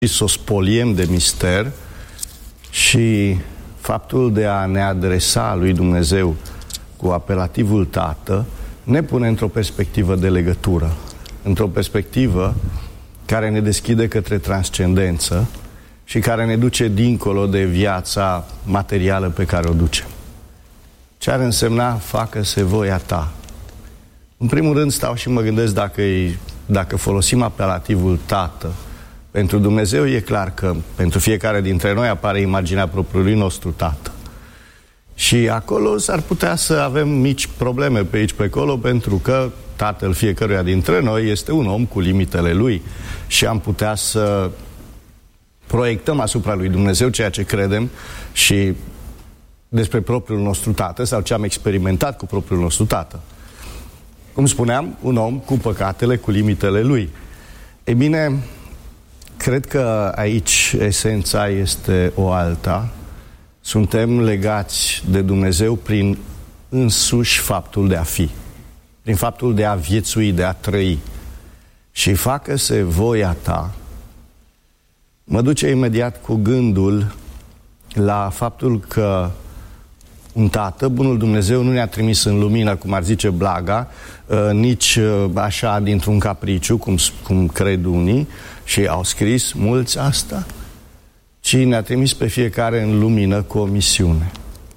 să o spoliem de mister și faptul de a ne adresa lui Dumnezeu cu apelativul Tată ne pune într-o perspectivă de legătură, într-o perspectivă care ne deschide către transcendență și care ne duce dincolo de viața materială pe care o ducem. Ce ar însemna facă-se voia ta? În primul rând stau și mă gândesc dacă folosim apelativul Tată. Pentru Dumnezeu e clar că pentru fiecare dintre noi apare imaginea propriului nostru Tată. Și acolo s-ar putea să avem mici probleme pe aici, pe acolo, pentru că tatăl fiecăruia dintre noi este un om cu limitele lui și am putea să proiectăm asupra lui Dumnezeu ceea ce credem și despre propriul nostru tată sau ce am experimentat cu propriul nostru tată. Cum spuneam, un om cu păcatele, cu limitele lui. Ei bine, cred că aici esența este o alta. Suntem legați de Dumnezeu prin însuși faptul de a fi, prin faptul de a viețui, de a trăi. Și facă-se voia ta mă duce imediat cu gândul la faptul că un tată, bunul Dumnezeu, nu ne-a trimis în lumină, cum ar zice Blaga, nici așa dintr-un capriciu, cum cred unii, și au scris mulți asta, ci ne-a trimis pe fiecare în lumină cu o misiune.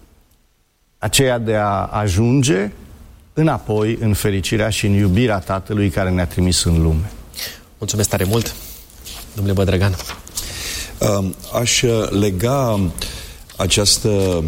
Aceea de a ajunge înapoi în fericirea și în iubirea Tatălui care ne-a trimis în lume. Mulțumesc tare mult, domnule Bădrăgan. Aș lega această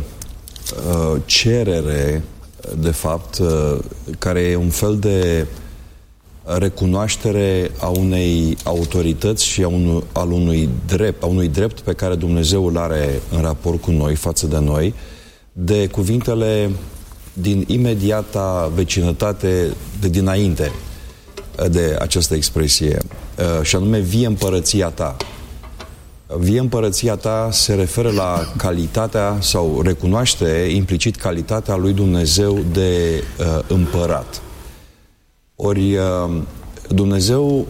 cerere, de fapt, care e un fel de recunoaștere a unei autorități și a unui drept pe care Dumnezeu îl are în raport cu noi, față de noi, de cuvintele din imediata vecinătate de dinainte de această expresie, și anume vie împărăția ta. Vie împărăția ta se referă la calitatea sau recunoaște implicit calitatea lui Dumnezeu de împărat. Ori Dumnezeu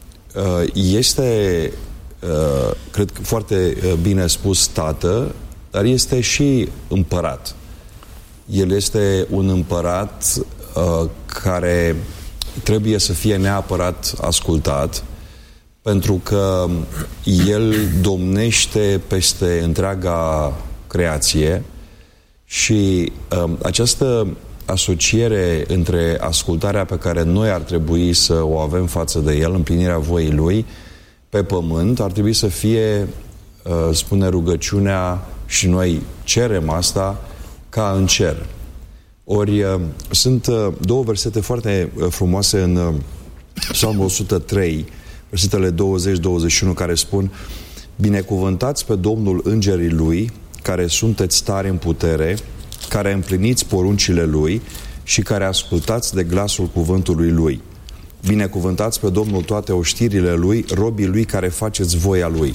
este, cred că foarte bine spus, tată, dar este și împărat. El este un împărat care trebuie să fie neapărat ascultat, pentru că El domnește peste întreaga creație și această asociere între ascultarea pe care noi ar trebui să o avem față de El, împlinirea voii Lui, pe pământ, ar trebui să fie, spune rugăciunea, și noi cerem asta, ca în cer. Ori sunt două versete foarte frumoase în Psalmul 103, versetele 20-21, care spun: binecuvântați pe Domnul îngerii Lui, care sunteți tari în putere, care împliniți poruncile Lui și care ascultați de glasul cuvântului Lui. Binecuvântați pe Domnul toate oștirile Lui, robii Lui care faceți voia Lui.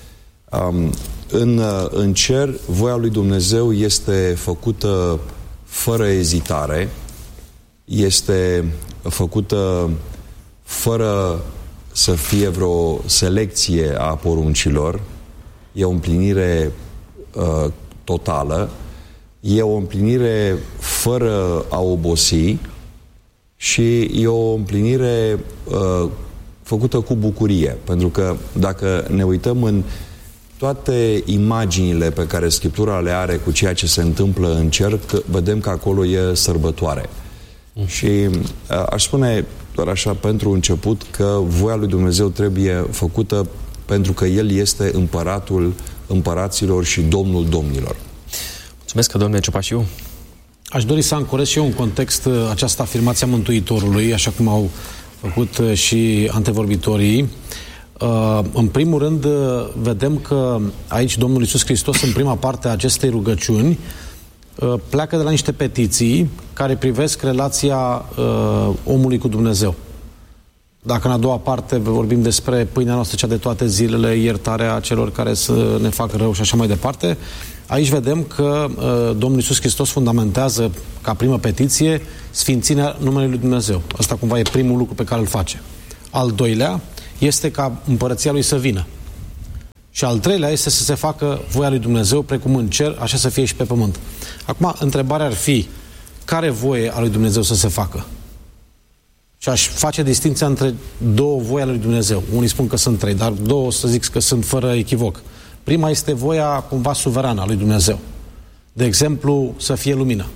În cer, voia lui Dumnezeu este făcută fără ezitare, este făcută fără să fie vreo selecție a poruncilor, e o împlinire totală, e o împlinire fără a obosi și e o împlinire făcută cu bucurie. Pentru că dacă ne uităm în toate imaginile pe care Scriptura le are cu ceea ce se întâmplă în cer, vedem că acolo e sărbătoare. Și aș spune doar așa pentru început că voia lui Dumnezeu trebuie făcută pentru că El este împăratul împăraților și domnul domnilor. Mulțumesc, domnule Ciopașiu. Aș dori să ancorez și eu în context această afirmație a Mântuitorului, așa cum au făcut și antevorbitorii. În primul rând, vedem că aici Domnul Iisus Hristos, în prima parte a acestei rugăciuni, pleacă de la niște petiții care privesc relația omului cu Dumnezeu. Dacă în a doua parte vorbim despre pâinea noastră cea de toate zilele, iertarea celor care să ne facă rău și așa mai departe, aici vedem că Domnul Iisus Hristos fundamentează ca primă petiție sfințirea numelui lui Dumnezeu. Asta cumva e primul lucru pe care îl face. Al doilea este ca împărăția lui să vină. Și al treilea este să se facă voia lui Dumnezeu, precum în cer, așa să fie și pe pământ. Acum, întrebarea ar fi, care voie a lui Dumnezeu să se facă? Și aș face distinția între două voi ale lui Dumnezeu. Unii spun că sunt trei, dar două să zic că sunt fără echivoc. Prima este voia cumva suverană a lui Dumnezeu. De exemplu, să fie lumină.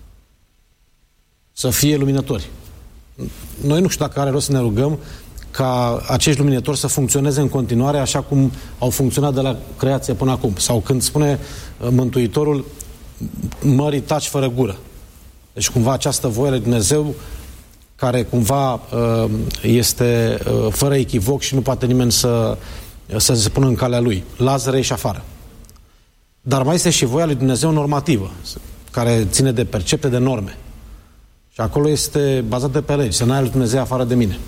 Să fie luminători. Noi nu știu dacă are rost să ne rugăm ca acești luminători să funcționeze în continuare așa cum au funcționat de la creație până acum. Sau când spune Mântuitorul, mării taci fără gură. Deci cumva această voie a lui Dumnezeu care cumva este fără echivoc și nu poate nimeni să se pună în calea lui. Lazar ieși afară. Dar mai este și voia lui Dumnezeu normativă, care ține de percepte, de norme. Și acolo este bazată pe legi, să n-ai lui Dumnezeu afară de mine.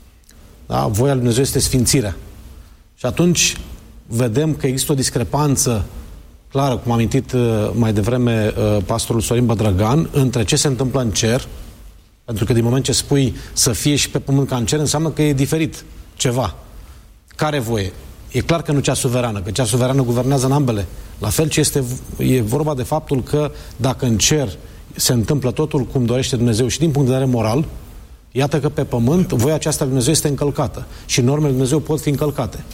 Da? Voia lui Dumnezeu este sfințirea. Și atunci vedem că există o discrepanță clară, cum a amintit mai devreme pastorul Sorin Bădragan, între ce se întâmplă în cer, pentru că din moment ce spui să fie și pe pământ ca în cer, înseamnă că e diferit ceva. Care voie? E clar că nu cea suverană, că cea suverană guvernează în ambele. La fel ce e vorba de faptul că dacă în cer se întâmplă totul cum dorește Dumnezeu și din punct de vedere moral, iată că pe pământ voia aceasta lui Dumnezeu este încălcată și normele lui Dumnezeu pot fi încălcate.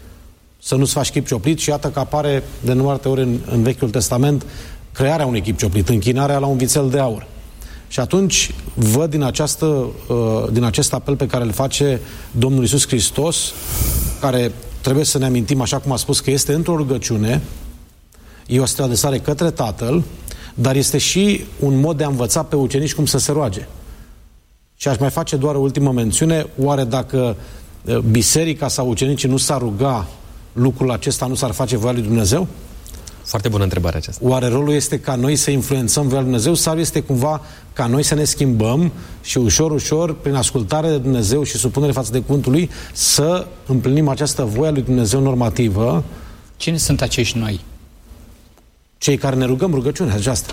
Să nu-ți faci chip cioplit și iată că apare de nenumărate ori în Vechiul Testament crearea unui chip cioplit, închinarea la un vițel de aur. Și atunci văd din acest apel pe care îl face Domnul Iisus Hristos, care trebuie să ne amintim, așa cum a spus, că este într-o rugăciune, e o adresare către Tatăl, dar este și un mod de a învăța pe ucenici cum să se roage. Și aș mai face doar o ultimă mențiune, oare dacă biserica sau ucenicii nu s-ar ruga, lucrul acesta nu s-ar face voia lui Dumnezeu? Foarte bună întrebare aceasta. Oare rolul este ca noi să influențăm voia lui Dumnezeu sau este cumva ca noi să ne schimbăm și ușor, ușor, prin ascultare de Dumnezeu și supunere față de cuvântul Lui, să împlinim această voie a lui Dumnezeu normativă? Cine sunt acești noi? Cei care ne rugăm rugăciunea aceasta.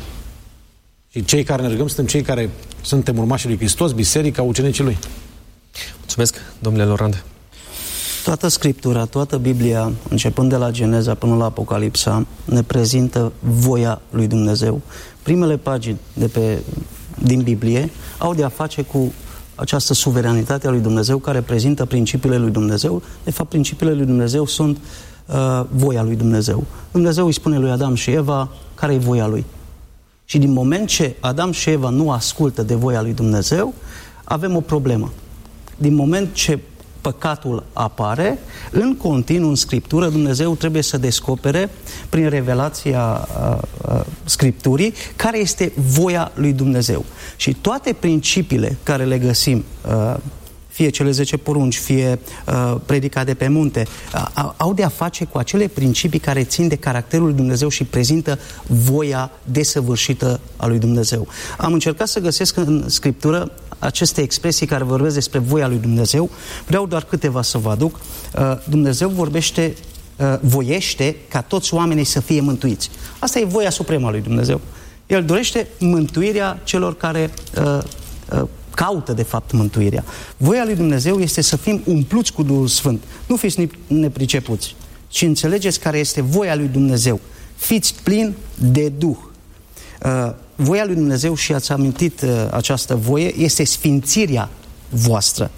Și cei care ne rugăm suntem cei care suntem urmașii lui Hristos, biserica, ucenicii Lui. Mulțumesc, domnule Lorand. Toată Scriptura, toată Biblia, începând de la Geneza până la Apocalipsa, ne prezintă voia lui Dumnezeu. Primele pagini din Biblie au de a face cu această suveranitate a lui Dumnezeu care prezintă principiile lui Dumnezeu. De fapt, principiile lui Dumnezeu sunt voia lui Dumnezeu. Dumnezeu îi spune lui Adam și Eva care e voia lui. Și din moment ce Adam și Eva nu ascultă de voia lui Dumnezeu, avem o problemă. Din moment ce păcatul apare, în continuu, în Scriptură, Dumnezeu trebuie să descopere, prin revelația Scripturii, care este voia lui Dumnezeu. Și toate principiile care le găsim, fie cele 10 porunci, fie predica de pe munte, au de a face cu acele principii care țin de caracterul lui Dumnezeu și prezintă voia desăvârșită a lui Dumnezeu. Am încercat să găsesc în Scriptură aceste expresii care vorbesc despre voia lui Dumnezeu. Vreau doar câteva să vă aduc. Dumnezeu voiește ca toți oamenii să fie mântuiți. Asta e voia supremă a lui Dumnezeu. El dorește mântuirea celor care caută, de fapt, mântuirea. Voia lui Dumnezeu este să fim umpluți cu Duhul Sfânt. Nu fiți nepricepuți, ci înțelegeți care este voia lui Dumnezeu. Fiți plini de Duh. Voia lui Dumnezeu, și ați amintit această voie, este sfințirea voastră.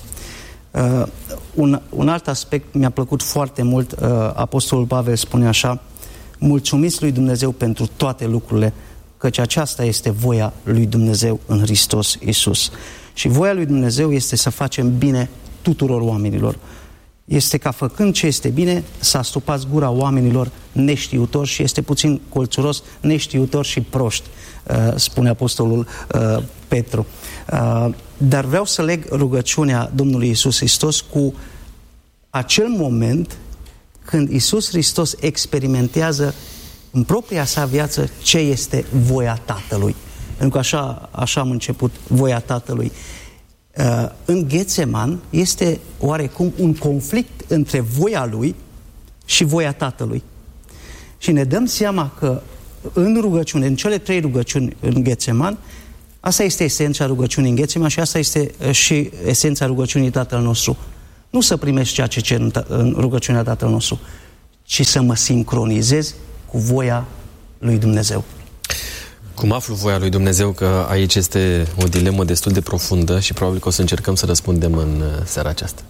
Un alt aspect mi-a plăcut foarte mult, Apostolul Pavel spune așa: mulțumiți lui Dumnezeu pentru toate lucrurile, căci aceasta este voia lui Dumnezeu în Hristos Iisus. Și voia lui Dumnezeu este să facem bine tuturor oamenilor. Este ca făcând ce este bine să astupați gura oamenilor neștiutori, și este puțin colțuros, neștiutori și proști, spune Apostolul Petru. Dar vreau să leg rugăciunea Domnului Iisus Hristos cu acel moment când Iisus Hristos experimentează în propria sa viață ce este voia Tatălui. Pentru că așa am început, voia Tatălui. În Ghețeman este oarecum un conflict între voia lui și voia Tatălui. Și ne dăm seama că în rugăciune, în cele 3 rugăciuni în Ghețeman, asta este esența rugăciunii în Ghețeman și asta este și esența rugăciunii Tatăl nostru. Nu să primești ceea ce cer în rugăciunea Tatăl nostru, și să mă sincronizez cu voia lui Dumnezeu. Cum aflu voia lui Dumnezeu? Că aici este o dilemă destul de profundă și probabil că o să încercăm să răspundem în seara aceasta.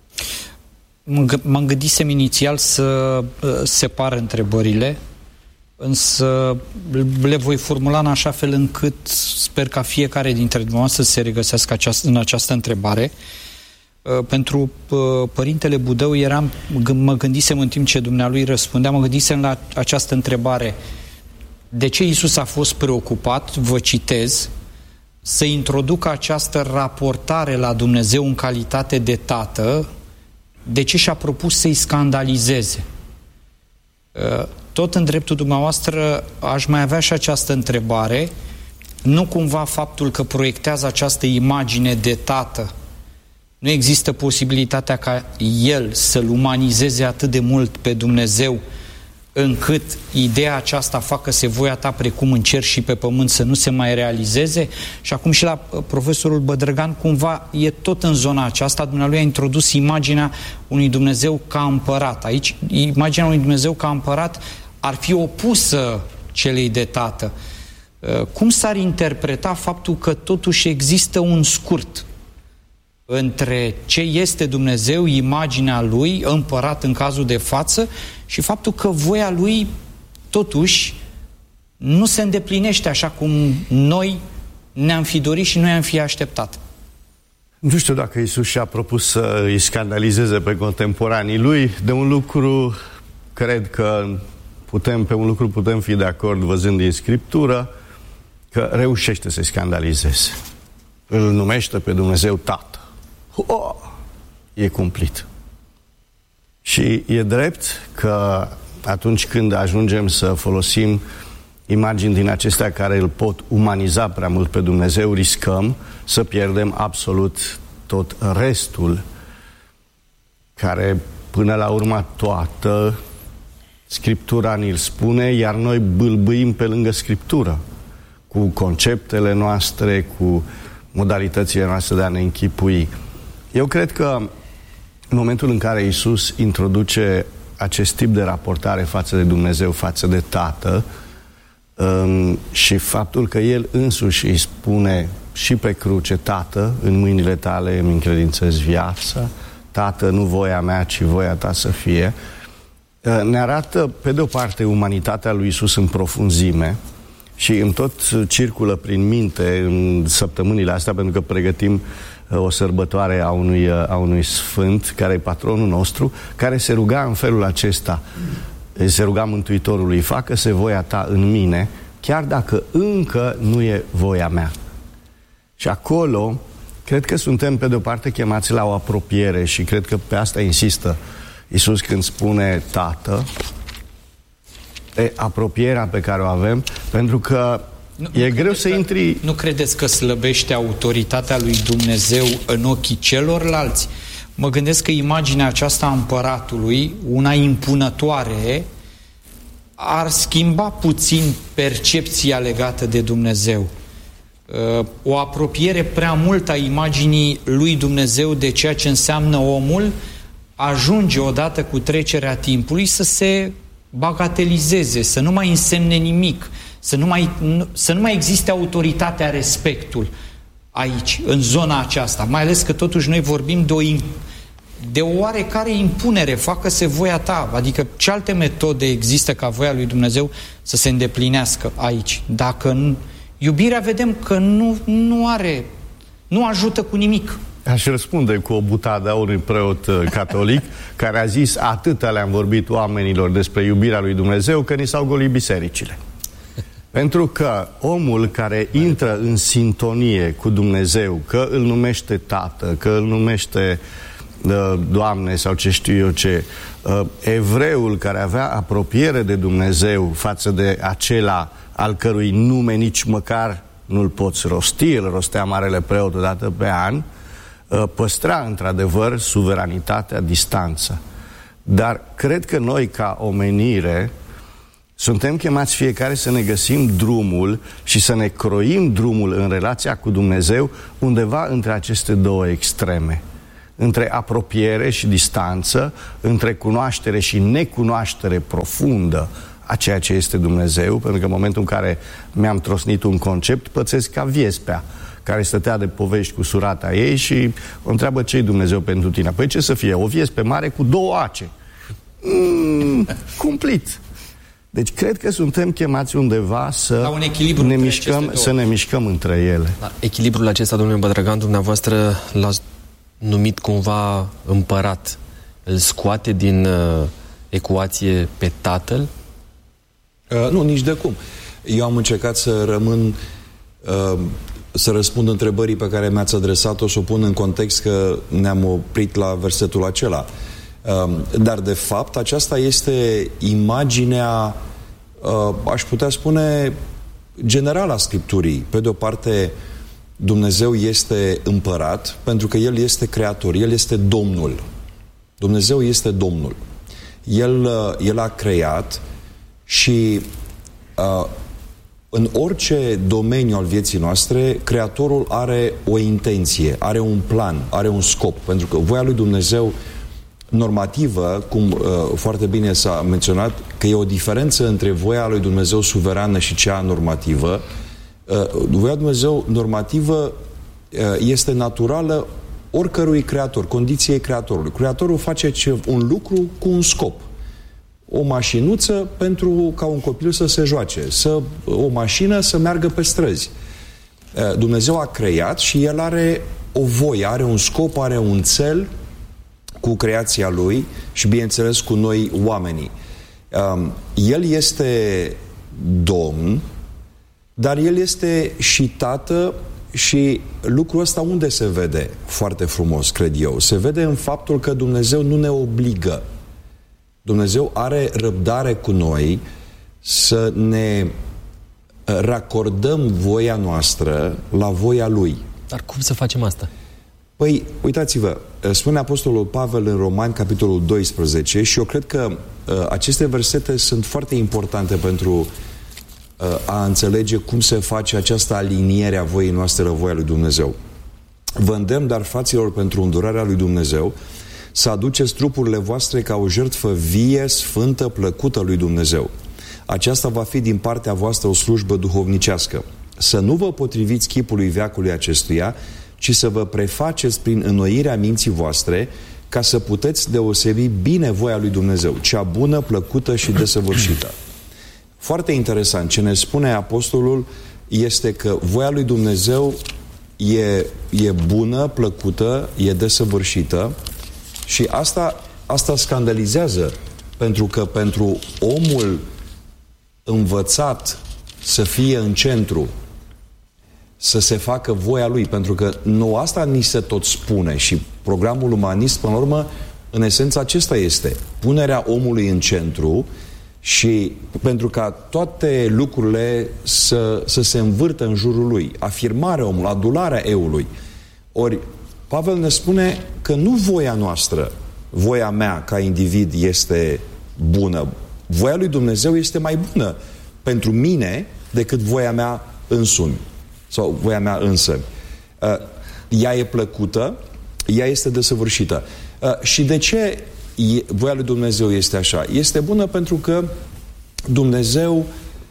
M-am gândisem inițial să separ întrebările, însă le voi formula în așa fel încât sper ca fiecare dintre dumneavoastră să se regăsească în această întrebare. Pentru Părintele Budău mă gândisem în timp ce dumnealui răspundea, mă gândisem la această întrebare: de ce Iisus a fost preocupat, vă citez, să introducă această raportare la Dumnezeu în calitate de tată? De ce și-a propus să-i scandalizeze? Tot în dreptul dumneavoastră aș mai avea și această întrebare: nu cumva faptul că proiectează această imagine de tată, nu există posibilitatea ca el să-L umanizeze atât de mult pe Dumnezeu, încât ideea aceasta facă-se voia ta precum în cer și pe pământ să nu se mai realizeze? Și acum și la profesorul Bădrăgan, cumva e tot în zona aceasta. Dumnealui a introdus imaginea unui Dumnezeu ca împărat. Aici, imaginea unui Dumnezeu ca împărat ar fi opusă celei de tată. Cum s-ar interpreta faptul că totuși există un scurt între ce este Dumnezeu, imaginea Lui, împărat în cazul de față, și faptul că voia Lui, totuși, nu se îndeplinește așa cum noi ne-am fi dorit și noi am fi așteptat? Nu știu dacă Iisus și-a propus să îi scandalizeze pe contemporanii Lui. De un lucru, cred că putem fi de acord văzând din Scriptură, că reușește să-i scandalizeze. Îl numește pe Dumnezeu Tată. E cumplit. Și e drept că atunci când ajungem să folosim imagini din acestea care îl pot umaniza prea mult pe Dumnezeu, riscăm să pierdem absolut tot restul, care până la urmă toată Scriptura ni-l spune, iar noi bâlbâim pe lângă Scriptură, cu conceptele noastre, cu modalitățile noastre de a ne închipui. Eu cred că în momentul în care Iisus introduce acest tip de raportare față de Dumnezeu, față de Tată, și faptul că El însuși îi spune și pe cruce: Tată, în mâinile tale îmi încredințez viața, Tată, nu voia mea, ci voia ta să fie, ne arată, pe de o parte, umanitatea lui Iisus în profunzime, și îmi tot circulă prin minte în săptămânile astea, pentru că pregătim o sărbătoare a unui sfânt, care e patronul nostru, care se ruga în felul acesta. Se ruga Mântuitorului: facă-se voia ta în mine, chiar dacă încă nu e voia mea. Și acolo, cred că suntem, pe de-o parte, chemați la o apropiere, și cred că pe asta insistă Iisus când spune Tată, apropierea pe care o avem, pentru că e greu să intri... Nu credeți că slăbește autoritatea lui Dumnezeu în ochii celorlalți? Mă gândesc că imaginea aceasta a împăratului, una impunătoare, ar schimba puțin percepția legată de Dumnezeu. O apropiere prea mult a imaginii lui Dumnezeu de ceea ce înseamnă omul ajunge odată cu trecerea timpului să se bagatelizeze, să nu mai însemne nimic, să nu mai existe autoritatea, respectul aici, în zona aceasta. Mai ales că totuși noi vorbim de o oarecare impunere, facă-se voia ta. Adică ce alte metode există ca voia lui Dumnezeu să se îndeplinească aici? Dacă iubirea vedem că nu ajută cu nimic. Aș răspunde cu o butadă a unui preot catolic care a zis: atâta le-am vorbit oamenilor despre iubirea lui Dumnezeu că ni s-au golit bisericile. Pentru că omul care intră în sintonie cu Dumnezeu, că îl numește Tată, că îl numește Doamne sau ce știu eu ce, evreul care avea apropiere de Dumnezeu față de acela al cărui nume nici măcar nu-l poți rosti, îl rostea marele preot o dată pe an, păstra într-adevăr suveranitatea, distanța. Dar cred că noi, ca omenire, suntem chemați fiecare să ne găsim drumul și să ne croim drumul în relația cu Dumnezeu undeva între aceste două extreme. între apropiere și distanță, între cunoaștere și necunoaștere profundă a ceea ce este Dumnezeu, pentru că în momentul în care mi-am trosnit un concept, pățesc ca viespea care stătea de povești cu surata ei și o întreabă ce-i Dumnezeu pentru tine. Păi ce să fie? O viespe mare cu 2 ace. Cumplit. Deci cred că suntem chemați undeva să ne mișcăm între ele. Da, echilibrul acesta, domnule Bădragan, dumneavoastră l-ați numit cumva împărat. Îl scoate din ecuație pe tatăl? Nu, nici de cum. Eu am încercat să rămân să răspund întrebării pe care mi-ați adresat-o, să o pun în context că ne-am oprit la versetul acela. Dar de fapt aceasta este imaginea, aș putea spune, generală a Scripturii. Pe de o parte, Dumnezeu este împărat pentru că El este creator, El este Domnul. Dumnezeu este Domnul. El a creat și în orice domeniu al vieții noastre, Creatorul are o intenție, are un plan, are un scop. Pentru că voia lui Dumnezeu normativă, cum foarte bine s-a menționat, că e o diferență între voia lui Dumnezeu suverană și cea normativă. Voia lui Dumnezeu normativă este naturală oricărui creator, condiției creatorului. Creatorul face un lucru cu un scop. O mașinuță pentru ca un copil să se joace, o mașină să meargă pe străzi. Dumnezeu a creat și El are o voie, are un scop, are un cel cu creația Lui și, bineînțeles, cu noi oamenii. El este Domn, dar El este și Tată și lucrul ăsta unde se vede foarte frumos, cred eu? Se vede în faptul că Dumnezeu nu ne obligă. Dumnezeu are răbdare cu noi să ne racordăm voia noastră la voia Lui. Dar cum să facem asta? Păi, uitați-vă, spune Apostolul Pavel în Romani, capitolul 12, și eu cred că aceste versete sunt foarte importante pentru a înțelege cum se face această aliniere a voii noastre la voia lui Dumnezeu. Vă îndemn, dar, fraților, pentru îndurarea lui Dumnezeu, să aduceți trupurile voastre ca o jertfă vie, sfântă, plăcută lui Dumnezeu. Aceasta va fi din partea voastră o slujbă duhovnicească. Să nu vă potriviți chipului veacului acestuia, ci să vă prefaceți prin înnoirea minții voastre, ca să puteți deosebi bine voia lui Dumnezeu, cea bună, plăcută și desăvârșită. Foarte interesant, ce ne spune apostolul este că voia lui Dumnezeu e bună, plăcută, e desăvârșită. Și asta scandalizează, pentru că pentru omul învățat să fie în centru, să se facă voia lui, pentru că nu asta ni se tot spune și programul umanist, până la urmă, în esență acesta este punerea omului în centru și pentru ca toate lucrurile să se învârtă în jurul lui, afirmarea omului, adularea eului. Ori Pavel ne spune că nu voia noastră, voia mea ca individ este bună. Voia lui Dumnezeu este mai bună pentru mine decât voia mea însumi sau voia mea însă. Ea e plăcută, ea este desăvârșită. Și de ce voia lui Dumnezeu este așa? Este bună pentru că Dumnezeu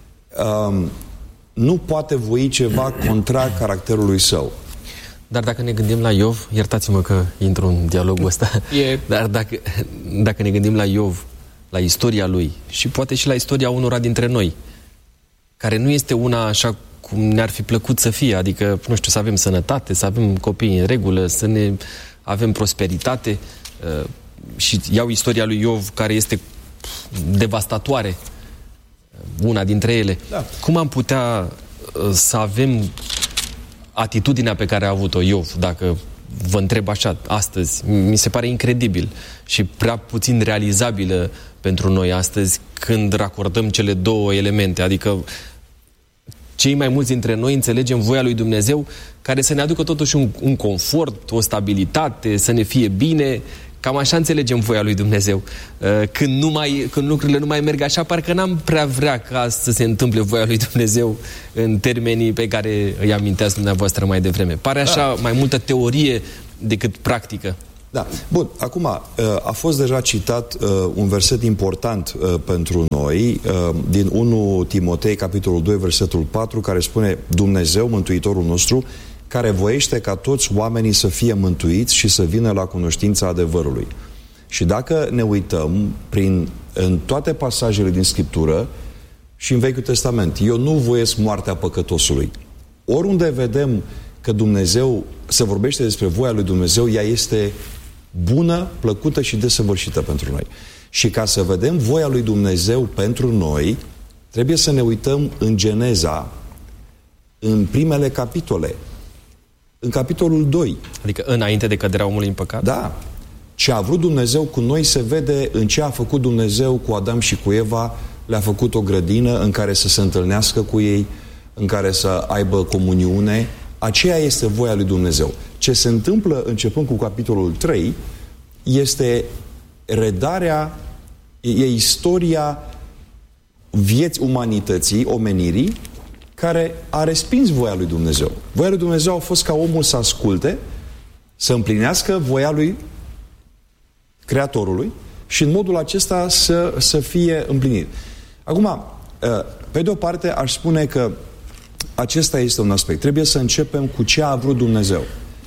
nu poate voi ceva contrar caracterului său. Dar dacă ne gândim la Iov, iertați-mă că intru în dialogul ăsta, dar dacă ne gândim la Iov, la istoria lui și poate și la istoria unora dintre noi, care nu este una așa cum ne-ar fi plăcut să fie, adică, nu știu, să avem sănătate, să avem copii în regulă, să ne avem prosperitate, și iau istoria lui Iov, care este devastatoare, una dintre ele. Da. Cum am putea să avem atitudinea pe care a avut-o Iov, dacă vă întreb așa astăzi? Mi se pare incredibil și prea puțin realizabilă pentru noi astăzi, când racordăm cele două elemente, adică cei mai mulți dintre noi înțelegem voia lui Dumnezeu care să ne aducă totuși un confort, o stabilitate, să ne fie bine. Cam așa înțelegem voia lui Dumnezeu. Când lucrurile nu mai merg așa, parcă n-am prea vrea ca să se întâmple voia lui Dumnezeu în termenii pe care îi aminteați dumneavoastră mai devreme. Pare așa mai multă teorie decât practică. Da. Bun, acum a fost deja citat un verset important pentru noi din 1 Timotei, capitolul 2, versetul 4, care spune: Dumnezeu, Mântuitorul nostru, care voiește ca toți oamenii să fie mântuiți și să vină la cunoștința adevărului. Și dacă ne uităm în toate pasajele din Scriptură și în Vechiul Testament, eu nu voiesc moartea păcătosului. Oriunde vedem că Dumnezeu, se vorbește despre voia lui Dumnezeu, ea este bună, plăcută și desăvârșită pentru noi. Și ca să vedem voia lui Dumnezeu pentru noi, trebuie să ne uităm în Geneza, în primele capitole, în capitolul 2. Adică înainte de căderea omului în păcat? Da. Ce a vrut Dumnezeu cu noi se vede în ce a făcut Dumnezeu cu Adam și cu Eva. Le-a făcut o grădină în care să se întâlnească cu ei, în care să aibă comuniune. Aceea este voia lui Dumnezeu. Ce se întâmplă începând cu capitolul 3 este redarea, e istoria vieții umanității, omenirii, care a respins voia lui Dumnezeu. Voia lui Dumnezeu a fost ca omul să asculte, să împlinească voia lui Creatorului și în modul acesta să fie împlinit. Acum, pe de o parte, aș spune că acesta este un aspect. Trebuie să începem cu ce a vrut Dumnezeu.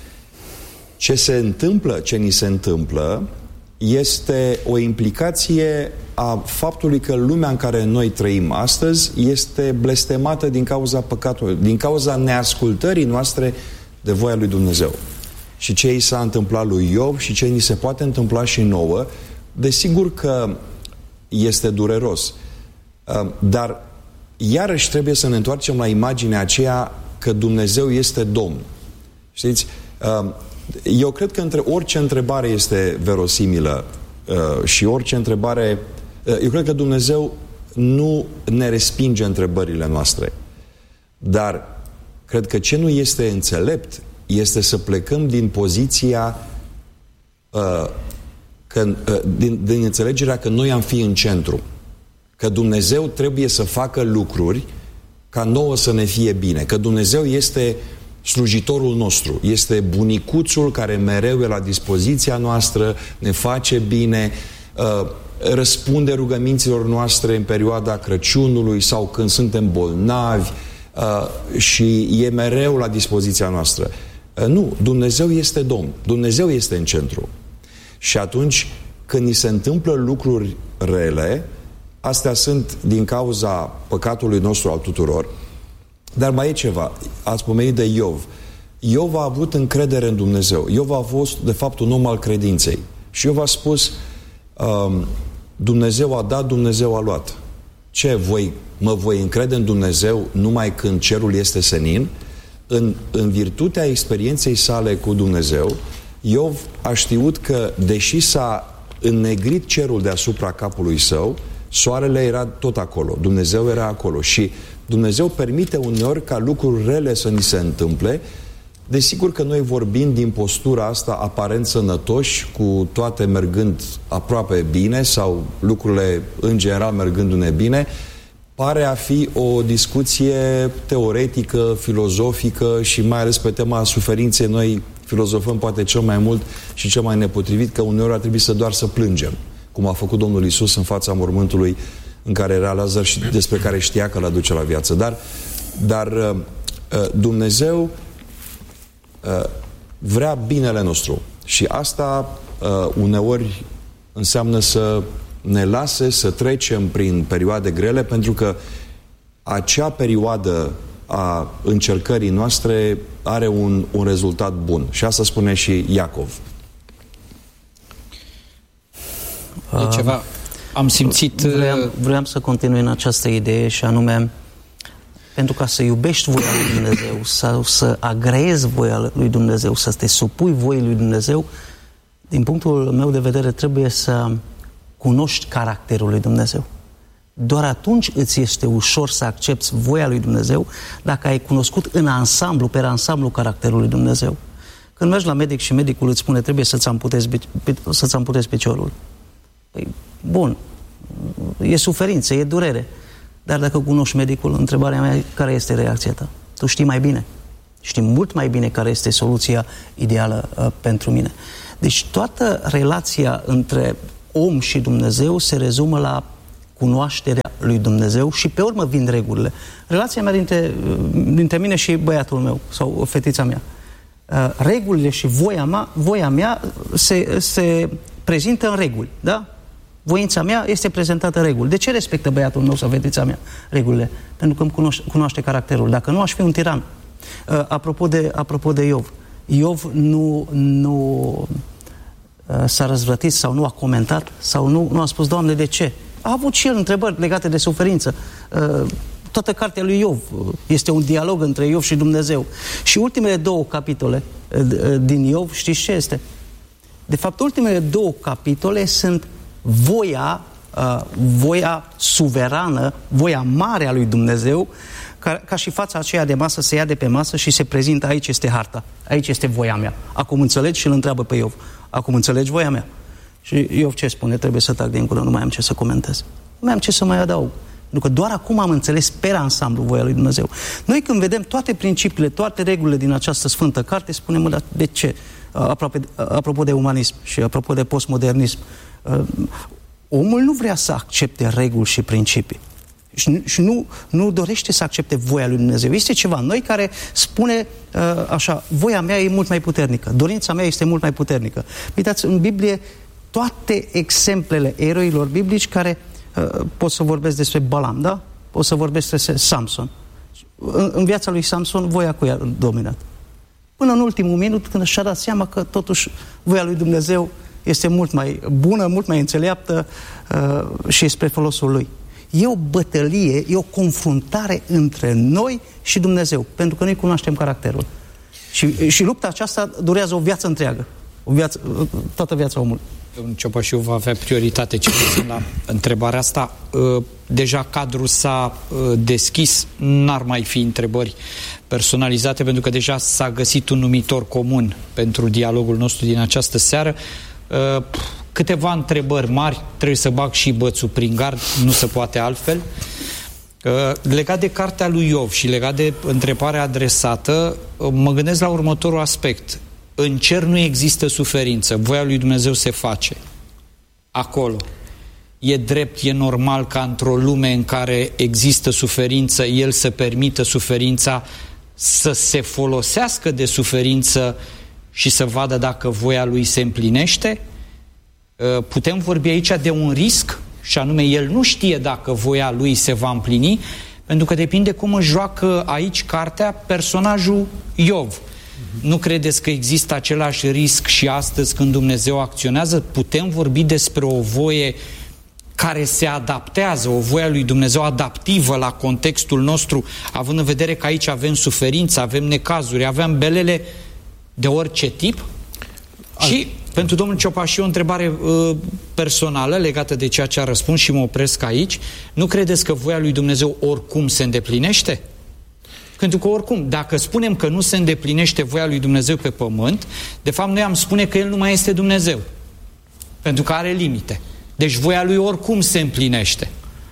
Ce se întâmplă, ce ni se întâmplă, este o implicație a faptului că lumea în care noi trăim astăzi este blestemată din cauza păcatului, din cauza neascultării noastre de voia lui Dumnezeu. Și ce i s-a întâmplat lui Iov și ce ni se poate întâmpla și nouă, desigur că este dureros. Dar iarăși trebuie să ne întoarcem la imaginea aceea că Dumnezeu este Domn. Știți? Eu cred că orice întrebare este verosimilă și orice întrebare... Eu cred că Dumnezeu nu ne respinge întrebările noastre. Dar cred că ce nu este înțelept este să plecăm din poziția din înțelegerea că noi am fi în centru. Că Dumnezeu trebuie să facă lucruri ca nouă să ne fie bine. Că Dumnezeu este slujitorul nostru. Este bunicuțul care mereu e la dispoziția noastră, ne face bine, răspunde rugăminților noastre în perioada Crăciunului sau când suntem bolnavi și e mereu la dispoziția noastră. Nu, Dumnezeu este Domn. Dumnezeu este în centru. Și atunci când ni se întâmplă lucruri rele, astea sunt din cauza păcatului nostru al tuturor. Dar mai e ceva. Ați pomenit de Iov. Iov a avut încredere în Dumnezeu. Iov a fost, de fapt, un om al credinței. Și Iov a spus, Dumnezeu a dat, Dumnezeu a luat. Ce, mă voi încrede în Dumnezeu numai când cerul este senin? În virtutea experienței sale cu Dumnezeu, Iov a știut că, deși s-a înnegrit cerul deasupra capului său, soarele era tot acolo. Dumnezeu era acolo. Și Dumnezeu permite uneori ca lucruri rele să ni se întâmple. Desigur că noi vorbim din postura asta aparent sănătoși, cu toate mergând aproape bine sau lucrurile în general mergându-ne bine, pare a fi o discuție teoretică, filozofică și mai ales pe tema suferinței noi filozofăm poate cel mai mult și cel mai nepotrivit că uneori ar trebui doar să plângem, cum a făcut Domnul Iisus în fața mormântului în care era Lazar și despre care știa că l-aduce la viață. Dar Dumnezeu vrea binele nostru și asta uneori înseamnă să ne lase să trecem prin perioade grele, pentru că acea perioadă a încercării noastre are un rezultat bun. Și asta spune și Iacov. E ceva... Am simțit... Vreau să continui în această idee și anume, pentru ca să iubești voia lui Dumnezeu sau să agreezi voia lui Dumnezeu, să te supui voii lui Dumnezeu, din punctul meu de vedere trebuie să cunoști caracterul lui Dumnezeu. Doar atunci îți este ușor să accepți voia lui Dumnezeu dacă ai cunoscut în ansamblu, pe ansamblu, caracterul lui Dumnezeu. Când mergi la medic și medicul îți spune trebuie să-ți amputezi piciorul. Păi, bun, e suferință, e durere. Dar dacă cunoști medicul, întrebarea mea, care este reacția ta? Tu știi mai bine. Știi mult mai bine care este soluția ideală pentru mine. Deci toată relația între om și Dumnezeu se rezumă la cunoașterea lui Dumnezeu și pe urmă vin regulile. Relația mea dintre mine și băiatul meu sau fetița mea. Regulile și voia mea se prezintă în reguli, da? Voința mea este prezentată în reguli. De ce respectă băiatul meu sau fetița mea regulile? Pentru că îmi cunoaște caracterul. Dacă nu, aș fi un tiran. Apropo de Iov. Iov nu s-a răzvrătit sau nu a comentat sau nu a spus, Doamne, de ce? A avut și el întrebări legate de suferință. Toată cartea lui Iov este un dialog între Iov și Dumnezeu. Și ultimele 2 capitole din Iov, știți ce este? De fapt, ultimele 2 capitole sunt voia suverană, voia mare a lui Dumnezeu, ca și fața aceea de masă se ia de pe masă și se prezintă, aici este harta, aici este voia mea. Acum înțelegi? Și îl întreabă pe Iov. Acum înțelegi voia mea? Și Iov ce spune? Trebuie să tac din gură, nu mai am ce să comentez. Nu mai am ce să mai adaug. Pentru că doar acum am înțeles pe ansamblu voia lui Dumnezeu. Noi când vedem toate principiile, toate regulile din această sfântă carte, spunem, dar de ce? Apropo de umanism și apropo de postmodernism, omul nu vrea să accepte reguli și principii. Și nu dorește să accepte voia lui Dumnezeu. Este ceva în noi care spune așa, voia mea e mult mai puternică, dorința mea este mult mai puternică. Uitați, în Biblie, toate exemplele eroilor biblici care pot să vorbesc despre Balam, da? Pot să vorbesc despre Samson. În viața lui Samson, voia cu ea dominat. Până în ultimul minut, când și-a dat seama că totuși voia lui Dumnezeu este mult mai bună, mult mai înțeleaptă și spre folosul lui. E o bătălie, e o confruntare între noi și Dumnezeu, pentru că noi cunoaștem caracterul. Și lupta aceasta durează o viață întreagă, toată viața omului. Domnul Ciopașiu va avea prioritate cel puțin la întrebarea asta. Deja cadrul s-a deschis, n-ar mai fi întrebări personalizate, pentru că deja s-a găsit un numitor comun pentru dialogul nostru din această seară. Câteva întrebări mari, trebuie să bag și bățul prin gard, nu se poate altfel. Legat de cartea lui Iov și legat de întrebarea adresată, mă gândesc la următorul aspect. În cer nu există suferință, voia lui Dumnezeu se face acolo. E drept, e normal ca într-o lume în care există suferință, El să permită suferința, să se folosească de suferință și să vadă dacă voia Lui se împlinește? Putem vorbi aici de un risc, și anume El nu știe dacă voia Lui se va împlini, pentru că depinde cum își joacă aici cartea personajul Iov. Nu credeți că există același risc și astăzi când Dumnezeu acționează? Putem vorbi despre o voie care se adaptează, o voie a lui Dumnezeu adaptivă la contextul nostru, având în vedere că aici avem suferință, avem necazuri, avem belele de orice tip? Și pentru domnul Ciopașiu o întrebare personală legată de ceea ce a răspuns și mă opresc aici. Nu credeți că voia lui Dumnezeu oricum se îndeplinește? Pentru că oricum, dacă spunem că nu se îndeplinește voia lui Dumnezeu pe pământ, de fapt noi am spune că El nu mai este Dumnezeu. Pentru că are limite. Deci voia Lui oricum se împlinește.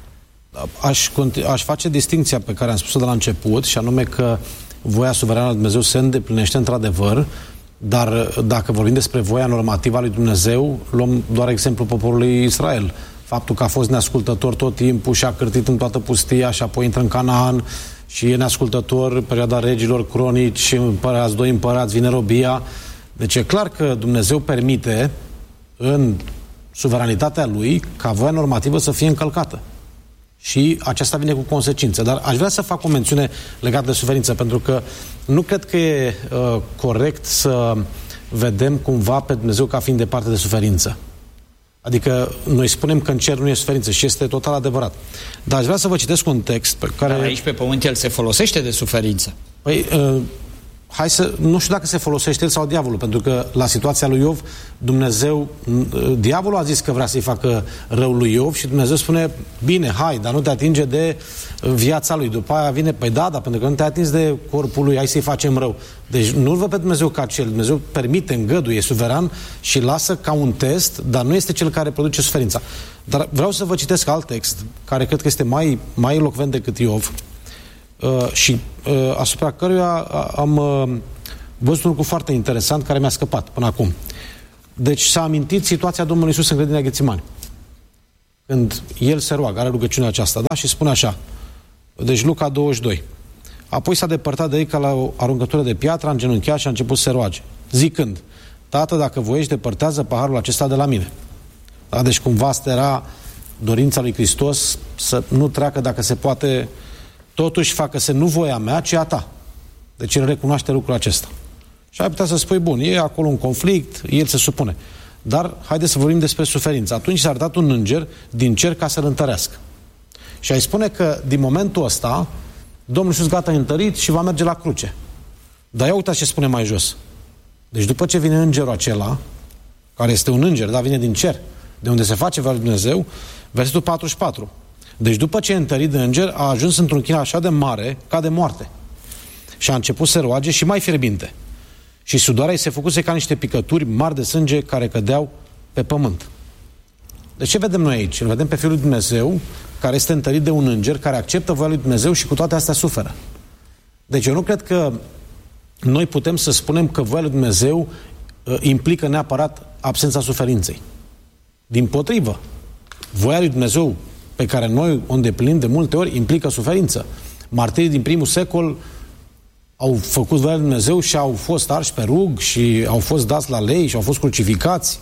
Aș face distincția pe care am spus-o de la început, și anume că voia suverană a lui Dumnezeu se îndeplinește într-adevăr, dar dacă vorbim despre voia normativă a lui Dumnezeu, luăm doar exemplul poporului Israel. Faptul că a fost neascultător tot timpul și a cârtit în toată pustia și apoi intră în Canaan și e neascultător perioada regilor cronici, împărați, 2 împărați, vine robia. Deci e clar că Dumnezeu permite în suveranitatea Lui ca voia normativă să fie încălcată. Și aceasta vine cu consecințe. Dar aș vrea să fac o mențiune legată de suferință, pentru că nu cred că e corect să vedem cumva pe Dumnezeu ca fiind departe de suferință. Adică noi spunem că în cer nu e suferință și este total adevărat. Dar aș vrea să vă citesc un text pe care... Dar aici pe pământ El se folosește de suferință. Păi, nu știu dacă se folosește el sau diavolul, pentru că la situația lui Iov, diavolul a zis că vrea să-i facă rău lui Iov și Dumnezeu spune, bine, hai, dar nu te atinge de viața lui. După aia vine, păi da, pentru că nu te atingi de corpul lui, hai să-i facem rău. Deci nu-l văd pe Dumnezeu ca cel. Dumnezeu permite, îngăduie, suveran și lasă ca un test, dar nu este cel care produce suferința. Dar vreau să vă citesc alt text, care cred că este mai elocvent decât Iov, și asupra căruia am văzut un lucru foarte interesant care mi-a scăpat până acum. Deci s-a amintit situația Domnului Iisus în grădina Ghețimani. Când el se roagă, are rugăciunea aceasta, da? Și spune așa, deci Luca 22. Apoi s-a depărtat de ei ca la o aruncătură de piatră, a îngenunchiat și a început să se roage, zicând, Tată, dacă voiești, depărtează paharul acesta de la mine. Da? Deci cumva asta era dorința lui Hristos să nu treacă, dacă se poate, totuși facă-se nu voia mea, ci a ta. Deci el recunoaște lucrul acesta. Și ai putea să spui, bun, e acolo un conflict, el se supune. Dar haideți să vorbim despre suferință. Atunci s-a arătat un înger din cer ca să-l întărească. Și ai spune că din momentul ăsta Domnul Iisus gata întărit și va merge la cruce. Dar ia uitați ce spune mai jos. Deci după ce vine îngerul acela, care este un înger, dar vine din cer, de unde se face voia lui Dumnezeu, versetul 44. Deci după ce e întărit de înger, a ajuns într-un chin așa de mare ca de moarte. Și a început să roage și mai fierbinte. Și sudoarea îi se făcuse ca niște picături mari de sânge care cădeau pe pământ. Deci ce vedem noi aici? Îl vedem pe Fiul lui Dumnezeu, care este întărit de un înger, care acceptă voia lui Dumnezeu și cu toate astea suferă. Deci eu nu cred că noi putem să spunem că voia lui Dumnezeu implică neapărat absența suferinței. Dimpotrivă, voia lui Dumnezeu pe care noi o îndeplinim de multe ori implică suferință. Martirii din primul secol au făcut voia lui Dumnezeu și au fost arși pe rug și au fost dați la lei și au fost crucificați.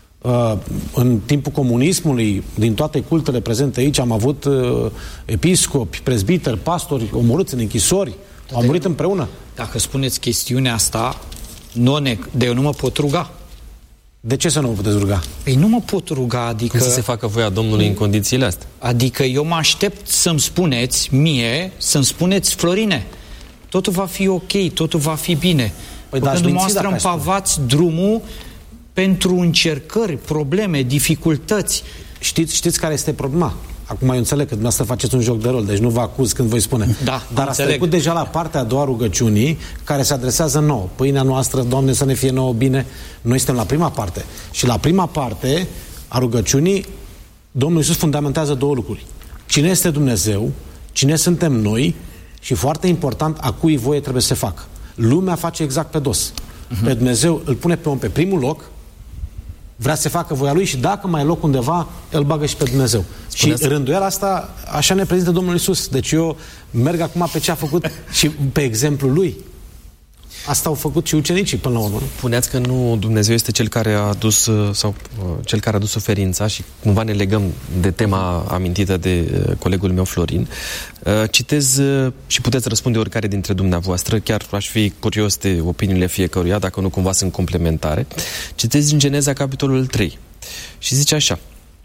În timpul comunismului, din toate cultele prezente aici, am avut episcopi, prezbiteri, pastori omorâți în închisori, au murit împreună. Dacă spuneți chestiunea asta, eu nu mă pot ruga. De ce să nu vă puteți ruga? Păi nu mă pot ruga, adică... Cum să se facă voia Domnului în condițiile astea? Adică eu mă aștept să-mi spuneți mie, să-mi spuneți, Florine, totul va fi ok, totul va fi bine. Păi când dumneavoastră împavați drumul pentru încercări, probleme, dificultăți. Știți care este problema? Acum eu înțeleg că dumneavoastră faceți un joc de rol, deci nu vă acuz când voi spune. Da, dar ați trecut deja la partea a doua rugăciunii, care se adresează nouă. Pâinea noastră, Doamne, să ne fie nouă bine. Noi suntem la prima parte. Și la prima parte a rugăciunii, Domnul Iisus fundamentează două lucruri. Cine este Dumnezeu, cine suntem noi și, foarte important, a cui voie trebuie să se facă. Lumea face exact pe dos. Pe Dumnezeu îl pune pe om pe primul loc, vrea să facă voia lui și dacă mai e loc undeva, îl bagă și pe Dumnezeu. Spuneați? Și rânduiala asta, așa ne prezintă Domnul Iisus. Deci eu merg acum pe ce a făcut și pe exemplul lui. Asta au făcut și ucenicii până la urmă. Spuneați că nu Dumnezeu este cel care a adus sau cel care a adus suferința și cumva ne legăm de tema amintită de colegul meu Florin. Citez și puteți răspunde oricare dintre dumneavoastră, chiar aș fi curios de opiniile fiecăruia, dacă nu cumva sunt complementare. Citez din Geneza capitolul 3 și zice așa: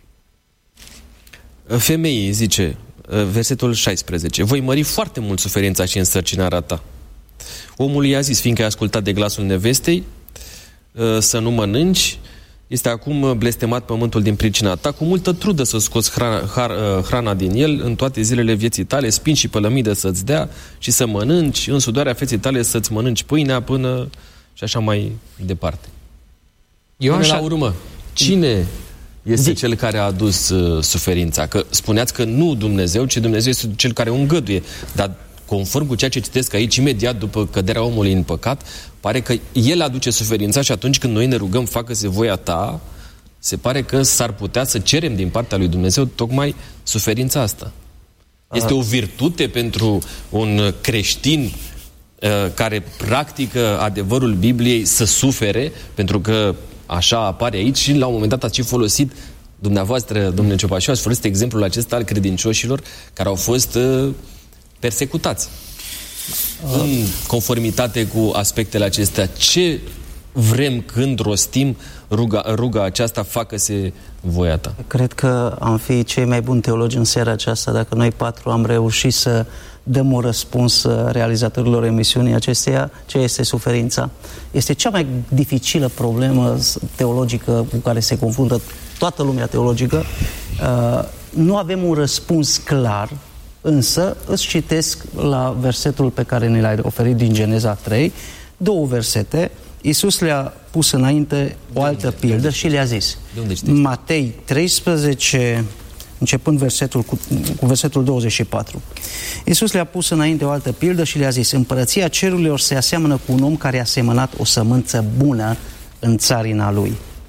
femeii, zice versetul 16, voi mări foarte mult suferința și însărcinarea ta. Omul i-a zis, fiindcă ai ascultat de glasul nevestei, să nu mănânci, este acum blestemat pământul din pricina ta, cu multă trudă să scoți hrana din el în toate zilele vieții tale, spini și pălămidă să-ți dea și să mănânci, în sudoarea feței tale să-ți mănânci pâinea până și așa mai departe. Până la urmă, cine este cel care a adus suferința? Că spuneați că nu Dumnezeu, ci Dumnezeu este cel care o îngăduie, dar conform cu ceea ce citesc aici, imediat după căderea omului în păcat, pare că el aduce suferința și atunci când noi ne rugăm, facă-se voia ta, se pare că s-ar putea să cerem din partea lui Dumnezeu tocmai suferința asta. Este o virtute pentru un creștin care practică adevărul Bibliei să sufere, pentru că așa apare aici și la un moment dat ați și folosit dumneavoastră, domnule Ciopașiu, ați folosit exemplul acesta al credincioșilor care au fost persecutați. În conformitate cu aspectele acestea, ce vrem când rostim ruga aceasta, facă-se voia ta? Cred că am fi cei mai buni teologi în seara aceasta dacă noi patru am reușit să dăm un răspuns realizatorilor emisiunii acesteia, ce este suferința. Este cea mai dificilă problemă teologică cu care se confruntă toată lumea teologică. Nu avem un răspuns clar, însă îți citesc la versetul pe care ne l-ai oferit din Geneza 3, două versete. Iisus le-a pus înainte o altă pildă și le-a zis. Matei 13, începând cu versetul 24. Iisus le-a pus înainte o altă pildă și le-a zis: Împărăția cerurilor se aseamănă cu un om care a semănat o sămânță bună în țarina lui.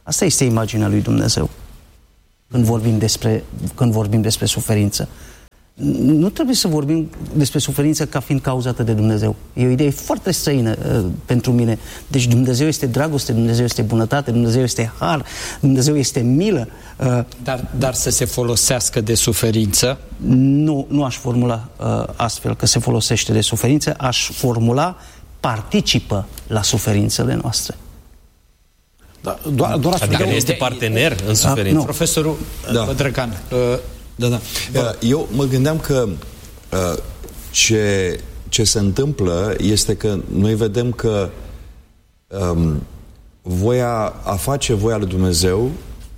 Asta este imaginea lui Dumnezeu când vorbim despre suferință. Nu trebuie să vorbim despre suferință ca fiind cauzată de Dumnezeu. E o idee foarte străină pentru mine. Deci Dumnezeu este dragoste, Dumnezeu este bunătate, Dumnezeu este har, Dumnezeu este milă. Dar să se folosească de suferință? Nu aș formula astfel că se folosește de suferință, aș formula participă la suferințele noastre. Adică nu este partener în suferință. Profesorul Drăgan. Eu mă gândeam că ce se întâmplă este că noi vedem că a face voia lui Dumnezeu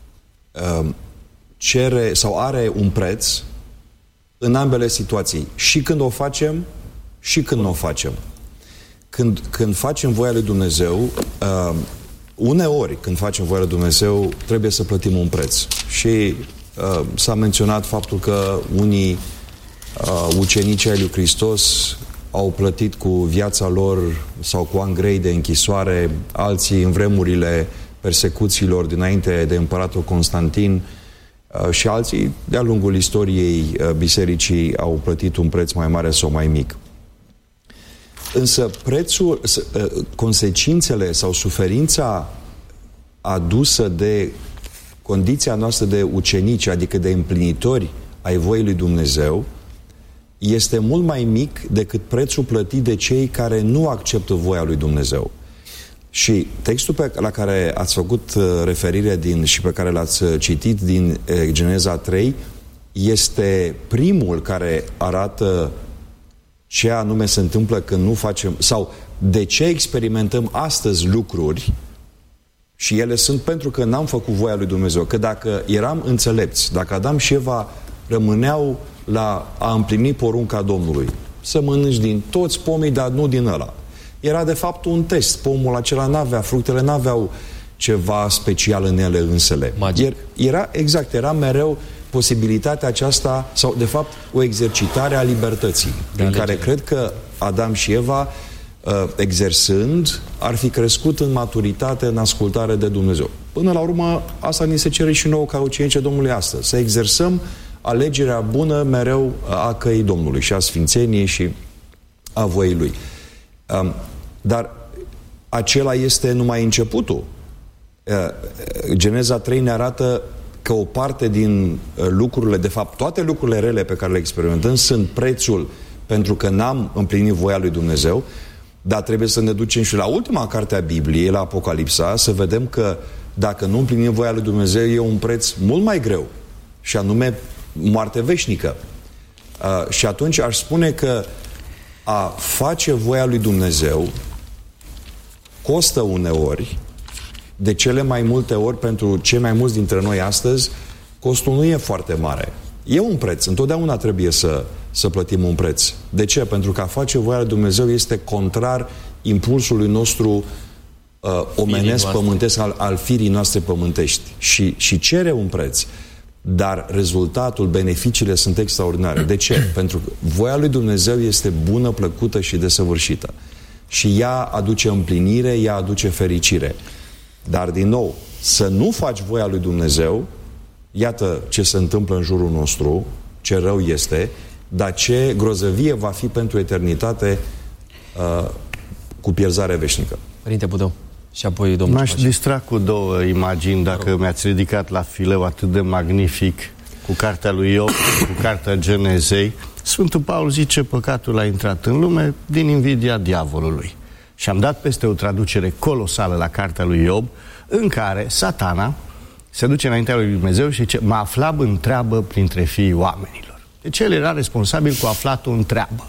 cere sau are un preț în ambele situații. Și când o facem, și când nu o facem. Când facem voia lui Dumnezeu, uneori când facem voia lui Dumnezeu, trebuie să plătim un preț. Și s-a menționat faptul că unii ucenici ai lui Hristos au plătit cu viața lor sau cu ani grei de închisoare, alții în vremurile persecuțiilor dinainte de împăratul Constantin și alții de-a lungul istoriei bisericii au plătit un preț mai mare sau mai mic. Însă consecințele sau suferința adusă de condiția noastră de ucenici, adică de împlinitori ai voii lui Dumnezeu, este mult mai mic decât prețul plătit de cei care nu acceptă voia lui Dumnezeu. Și textul la care ați făcut referire și pe care l-ați citit din Geneza 3 este primul care arată ce anume se întâmplă când nu facem, sau de ce experimentăm astăzi lucruri. Și ele sunt pentru că n-am făcut voia lui Dumnezeu. Că dacă eram înțelepți, dacă Adam și Eva rămâneau la a împlini porunca Domnului, să mănânci din toți pomii, dar nu din ăla. Era de fapt un test. Pomul acela fructele n-aveau ceva special în ele însele. Era mereu posibilitatea aceasta, sau de fapt o exercitare a libertății, în care cred că Adam și Eva, exersând, ar fi crescut în maturitate, în ascultare de Dumnezeu. Până la urmă, asta ni se cere și nouă ca ucenici Domnului astăzi. Să exersăm alegerea bună mereu a căii Domnului și a sfințeniei și a voii Lui. Dar acela este numai începutul. Geneza 3 ne arată că o parte din lucrurile, de fapt toate lucrurile rele pe care le experimentăm, sunt prețul pentru că n-am împlinit voia lui Dumnezeu, dar trebuie să ne ducem și la ultima carte a Bibliei, la Apocalipsa, să vedem că dacă nu împlinim voia lui Dumnezeu, e un preț mult mai greu, și anume moarte veșnică. Și atunci aș spune că a face voia lui Dumnezeu costă uneori, de cele mai multe ori, pentru cei mai mulți dintre noi astăzi, costul nu e foarte mare. E un preț, întotdeauna trebuie să plătim un preț. De ce? Pentru că a face voia lui Dumnezeu este contrar impulsului nostru omenesc, pământesc, al firii noastre pământești. Și cere un preț. Dar rezultatul, beneficiile sunt extraordinare. De ce? Pentru că voia lui Dumnezeu este bună, plăcută și desăvârșită. Și ea aduce împlinire, ea aduce fericire. Dar, din nou, să nu faci voia lui Dumnezeu, iată ce se întâmplă în jurul nostru, ce rău este, dar ce grozăvie va fi pentru eternitate cu pierzare veșnică. Părinte Budău, și apoi domnul. M-aș distra cu două imagini, dacă mi-ați ridicat la fileu atât de magnific, cu cartea lui Iov, cu cartea Genezei. Sfântul Paul zice: păcatul a intrat în lume din invidia diavolului. Și am dat peste o traducere colosală la cartea lui Iov, în care Satana se duce înaintea lui Dumnezeu și zice: mă aflam în treabă printre fiii oamenilor. Deci el era responsabil cu aflatul în treabă.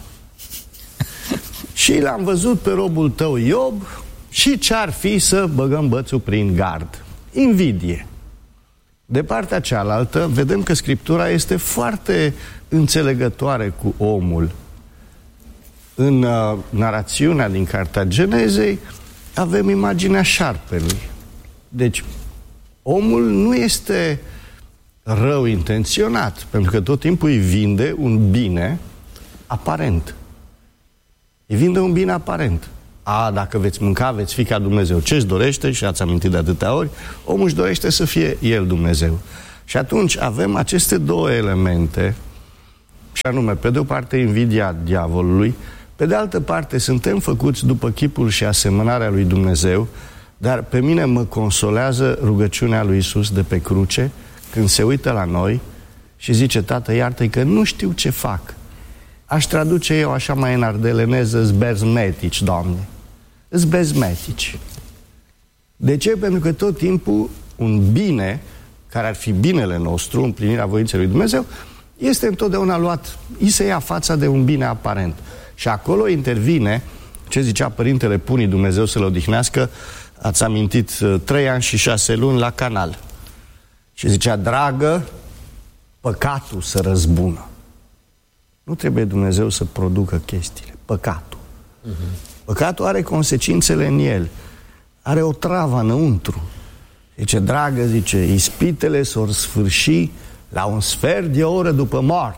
Și l-am văzut pe robul tău Iov, și ce-ar fi să băgăm bățul prin gard? Invidie. De partea cealaltă, vedem că Scriptura este foarte înțelegătoare cu omul. În narațiunea din cartea Genezei avem imaginea șarpelui. Deci, omul nu este rău intenționat, pentru că tot timpul îi vinde un bine aparent. Îi vinde un bine aparent. dacă veți mânca, veți fi ca Dumnezeu. Ce-și dorește, și ați amintit de atâtea ori, omul își dorește să fie el Dumnezeu. Și atunci avem aceste două elemente, și anume, pe de o parte, invidia diavolului, pe de altă parte, suntem făcuți după chipul și asemănarea lui Dumnezeu, dar pe mine mă consolează rugăciunea lui Iisus de pe cruce, când se uită la noi și zice: Tată, iartă-i că nu știu ce fac. Aș traduce eu așa mai în ardeleneză: zbezmetici, Doamne. Zbezmetici. De ce? Pentru că tot timpul un bine, care ar fi binele nostru, împlinirea voinței lui Dumnezeu, este întotdeauna luat, îi se ia fața de un bine aparent. Și acolo intervine ce zicea Părintele Punii, Dumnezeu să-l odihnească, ați amintit, 3 ani și 6 luni la Canal. Și zicea: dragă, păcatul să răzbună. Nu trebuie Dumnezeu să producă chestiile. Păcatul. Păcatul are consecințele în el. Are o travă înăuntru. Zice: dragă, zice, ispitele s-or sfârși la un sfert de oră după moarte.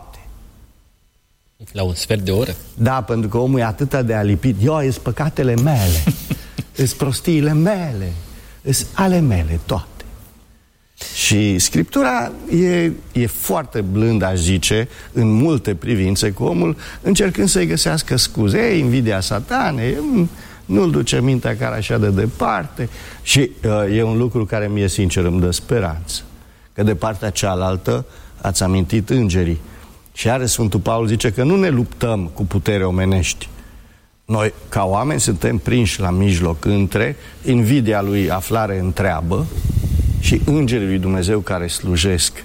La un sfert de oră? Da, pentru că omul e atât de alipit. Eu, e păcatele mele, e prostiile mele, e ale mele toate. Și Scriptura e foarte blândă, aș zice, în multe privințe, cu omul încercând să-i găsească scuze. E invidia satanei, nu-l duce mintea care așa de departe. Și e un lucru care mie, sincer, îmi dă speranță. Că de partea cealaltă, ați amintit, îngerii. Și are Sfântul Paul, zice că nu ne luptăm cu putere omenești. Noi, ca oameni, suntem prinși la mijloc între invidia lui aflare întreabă și îngerii lui Dumnezeu care slujesc.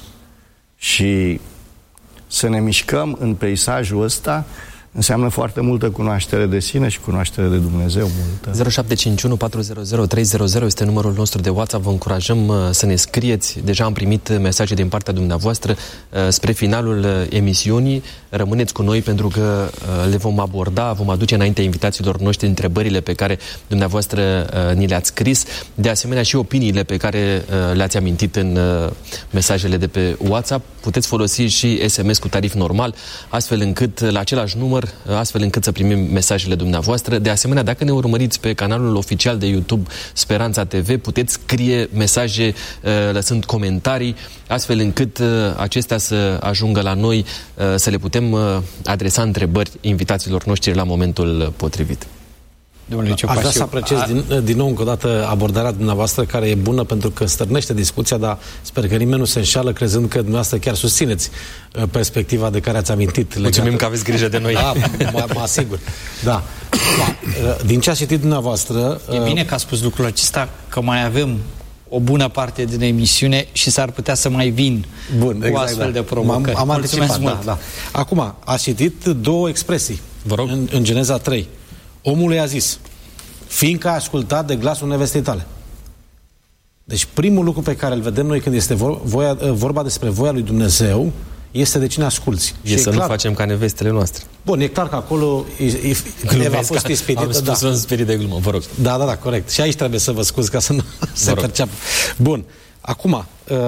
Și să ne mișcăm în peisajul ăsta înseamnă foarte multă cunoaștere de sine și cunoaștere de Dumnezeu multă. 0751 400 300 este numărul nostru de WhatsApp. Vă încurajăm să ne scrieți. Deja am primit mesaje din partea dumneavoastră spre finalul emisiunii. Rămâneți cu noi pentru că le vom aborda, vom aduce înaintea invitațiilor noștri întrebările pe care dumneavoastră ni le-ați scris. De asemenea și opiniile pe care le-ați amintit în mesajele de pe WhatsApp. Puteți folosi și SMS cu tarif normal, astfel încât la același număr, astfel încât să primim mesajele dumneavoastră. De asemenea, dacă ne urmăriți pe canalul oficial de YouTube Speranța TV, puteți scrie mesaje lăsând comentarii, astfel încât acestea să ajungă la noi, să le putem adresa întrebări invitațiilor noștri la momentul potrivit. Aș vrea să apreciez din nou încă o dată abordarea dumneavoastră, care e bună pentru că stârnește discuția, dar sper că nimeni nu se înșală crezând că dumneavoastră chiar susțineți perspectiva de care ați amintit. Mulțumim că aveți grijă de noi. Da, mă asigur. Da. Din ce ați citit dumneavoastră... E bine că a spus lucrul acesta, că mai avem o bună parte din emisiune și s-ar putea să mai vin cu astfel de provocări. Am anticipat, da. Acum, ați citit două expresii. Vă rog. În Geneza 3. Omul i-a zis: fiindcă ai ascultat de glasul nevestei tale. Deci primul lucru pe care îl vedem noi când este vorba despre voia lui Dumnezeu este de cine asculți. E să nu facem ca nevestele noastre. Bun, e clar că acolo Eva a fost ispitită. Am spus în spirit de glumă, vă rog. Da, corect. Și aici trebuie să vă scuz ca să nu se perceapă. Bun, acum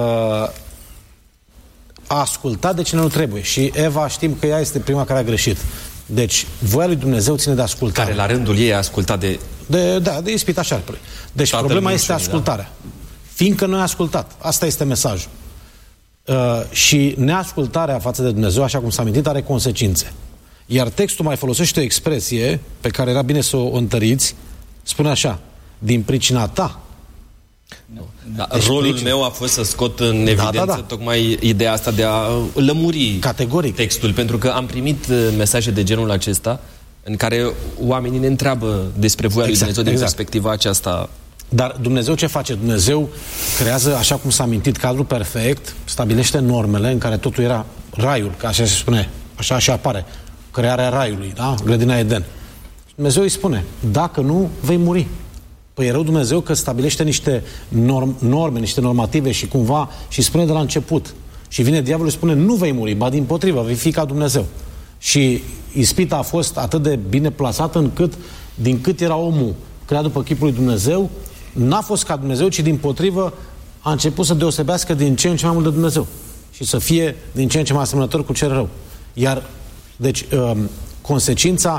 a ascultat de cine nu trebuie. Și Eva, știm că ea este prima care a greșit. Deci, voia lui Dumnezeu ține de ascultare. Care la rândul ei a ascultat de ispita șarpului. Deci problema este ascultarea. Da? Fiindcă noi ascultat. Asta este mesajul. Și neascultarea față de Dumnezeu, așa cum s-a amintit, are consecințe. Iar textul mai folosește o expresie pe care era bine să o întăriți. Spune așa: din pricina ta. Da, deci rolul meu a fost să scot în evidență tocmai ideea asta de a lămuri categoric textul, pentru că am primit mesaje de genul acesta în care oamenii ne întreabă despre voia lui Dumnezeu din perspectiva aceasta. Dar Dumnezeu ce face? Dumnezeu creează, așa cum s-a amintit, cadrul perfect, stabilește normele în care totul era raiul, ca așa se spune, așa și apare crearea raiului, da? Grădina Eden. Dumnezeu îi spune: dacă nu, vei muri. Păi e rău Dumnezeu că stabilește niște norme, niște normative și cumva și spune de la început. Și vine diavolul și spune: nu vei muri, ba dimpotrivă, vei fi ca Dumnezeu. Și ispita a fost atât de bine plasată încât, din cât era omul creat după chipul lui Dumnezeu, n-a fost ca Dumnezeu, ci dimpotrivă a început să deosebească din ce în ce mai mult de Dumnezeu. Și să fie din ce în ce mai asemănător cu cel rău. Iar, deci, consecința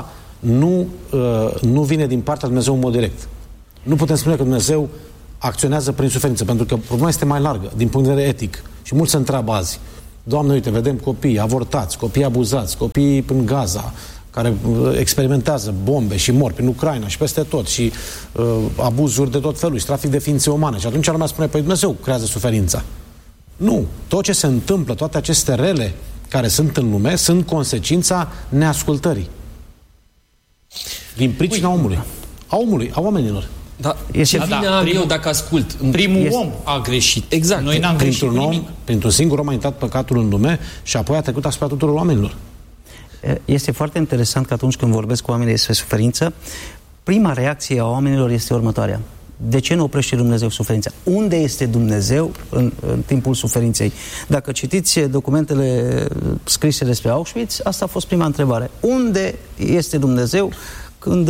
nu vine din partea lui Dumnezeu în mod direct. Nu putem spune că Dumnezeu acționează prin suferință, pentru că problema este mai largă, din punct de vedere etic. Și mulți se întreabă azi: Doamne, uite, vedem copii avortați, copii abuzați, copii în Gaza, care experimentează bombe și mor prin Ucraina și peste tot, și abuzuri de tot felul, și trafic de ființe umane. Și atunci lumea spune: păi Dumnezeu creează suferința. Nu. Tot ce se întâmplă, toate aceste rele care sunt în lume, sunt consecința neascultării. Din pricina omului. A oamenilor. Da, ce vine am eu dacă ascult? Primul om a greșit. Exact. Noi n-am greșit cu nimic. Printr-un singur om a intrat păcatul în lume și apoi a trecut asupra tuturor oamenilor. Este foarte interesant că atunci când vorbesc cu oamenii despre suferință, prima reacție a oamenilor este următoarea: de ce nu oprește Dumnezeu suferința? Unde este Dumnezeu în timpul suferinței? Dacă citiți documentele scrise despre Auschwitz, asta a fost prima întrebare. Unde este Dumnezeu când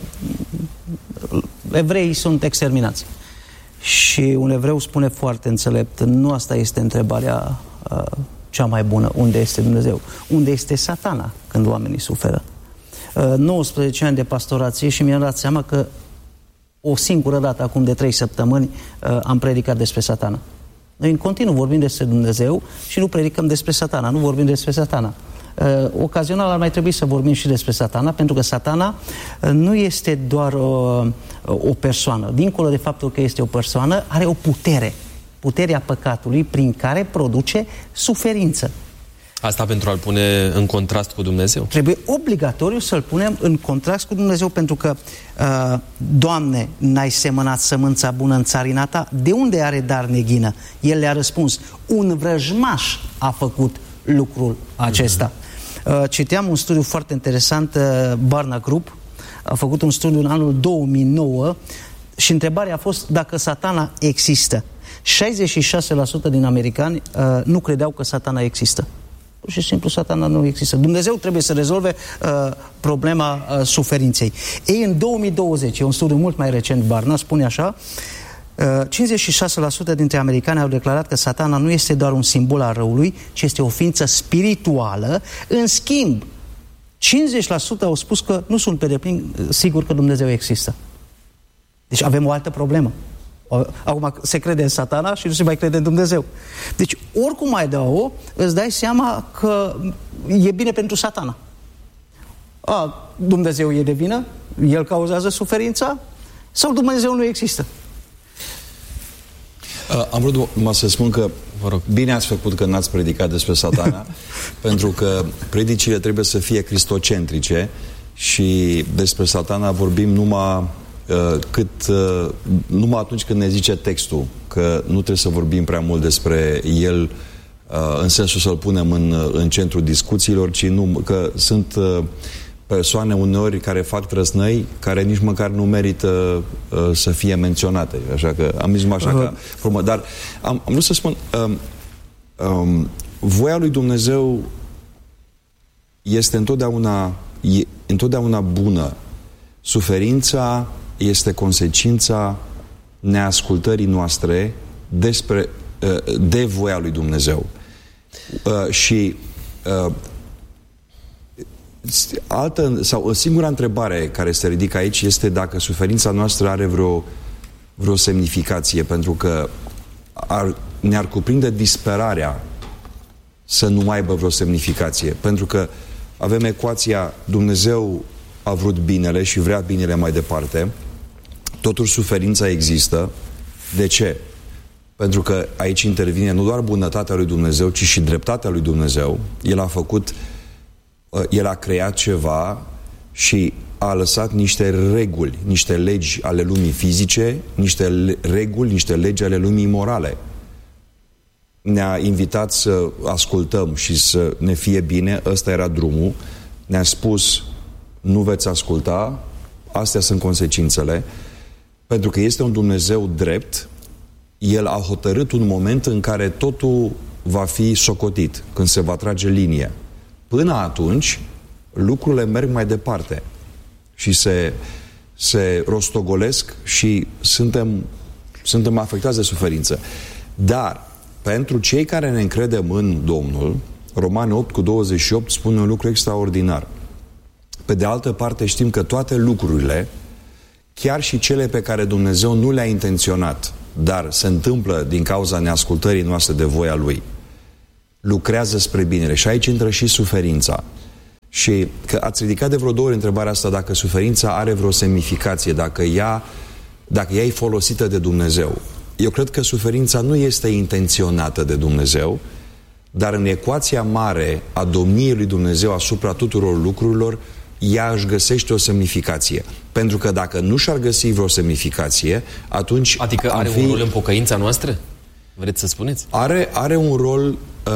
evreii sunt exterminați? Și un evreu spune foarte înțelept: nu asta este întrebarea cea mai bună. Unde este Dumnezeu? Unde este Satana când oamenii suferă? 19 ani de pastorație și mi-am dat seama că o singură dată, acum de 3 săptămâni, am predicat despre Satana. Noi în continuu vorbim despre Dumnezeu și nu predicăm despre Satana, nu vorbim despre Satana. Ocazional ar mai trebui să vorbim și despre Satana, pentru că Satana nu este doar o persoană. Dincolo de faptul că este o persoană, are o putere. Puterea păcatului prin care produce suferință. Asta pentru a-L pune în contrast cu Dumnezeu? Trebuie obligatoriu să-L punem în contrast cu Dumnezeu, pentru că Doamne, n-ai semănat sămânța bună în țarina ta? De unde are dar neghină? El le-a răspuns: un vrăjmaș a făcut lucrul acesta. Citeam un studiu foarte interesant, Barna Group a făcut un studiu în anul 2009 și întrebarea a fost dacă Satana există. 66% din americani nu credeau că Satana există. Pur și simplu Satana nu există. Dumnezeu trebuie să rezolve problema suferinței. Ei, în 2020, e un studiu mult mai recent, Barna spune așa: 56% dintre americani au declarat că Satana nu este doar un simbol al răului, ci este o ființă spirituală. În schimb, 50% au spus că nu sunt pe deplin sigur că Dumnezeu există. Deci avem o altă problemă. Acum se crede în Satana și nu se mai crede în Dumnezeu. Deci oricum mai dă-o, îți dai seama că e bine pentru Satana. Dumnezeu e de vină? El cauzează suferința? Sau Dumnezeu nu există? Am vrut să spun că bine ați făcut că n-ați predicat despre Satana, pentru că predicile trebuie să fie cristocentrice și despre Satana vorbim numai atunci când ne zice textul, că nu trebuie să vorbim prea mult despre el în sensul să-l punem în centrul discuțiilor, ci că sunt persoane uneori care fac trăsnăi care nici măcar nu merită să fie menționate. Așa că am zis așa ca formă. Dar am vrut să spun voia lui Dumnezeu este întotdeauna bună. Suferința este consecința neascultării noastre de voia lui Dumnezeu. Și o singura întrebare care se ridică aici este dacă suferința noastră are vreo semnificație, pentru că ne-ar cuprinde disperarea să nu aibă vreo semnificație, pentru că avem ecuația: Dumnezeu a vrut binele și vrea binele mai departe, totuși suferința există. De ce? Pentru că aici intervine nu doar bunătatea lui Dumnezeu, ci și dreptatea lui Dumnezeu. El a creat ceva și a lăsat niște reguli, niște legi ale lumii fizice, niște reguli, niște legi ale lumii morale. Ne-a invitat să ascultăm și să ne fie bine, ăsta era drumul. Ne-a spus: nu veți asculta, astea sunt consecințele. Pentru că este un Dumnezeu drept, El a hotărât un moment în care totul va fi socotit, când se va trage linie. Până atunci, lucrurile merg mai departe și se rostogolesc și suntem afectați de suferință. Dar, pentru cei care ne încredem în Domnul, Romani 8:28 spune un lucru extraordinar. Pe de altă parte știm că toate lucrurile, chiar și cele pe care Dumnezeu nu le-a intenționat, dar se întâmplă din cauza neascultării noastre de voia Lui, lucrează spre binele. Și aici intră și suferința. Și că ați ridicat de vreo 2 ori întrebarea asta, dacă suferința are vreo semnificație, dacă ea e folosită de Dumnezeu. Eu cred că suferința nu este intenționată de Dumnezeu, dar în ecuația mare a domniei lui Dumnezeu asupra tuturor lucrurilor, ea își găsește o semnificație. Pentru că dacă nu și-ar găsi vreo semnificație, atunci... Adică are un rol în pocăința noastră? Vreți să spuneți? Are un rol...